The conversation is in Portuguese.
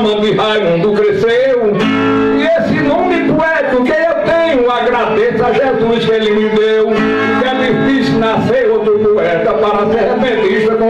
nome Raimundo cresceu. E esse nome poético que eu tenho, agradeço a Jesus que ele me deu. Que é difícil nascer outro poeta para ser repentista com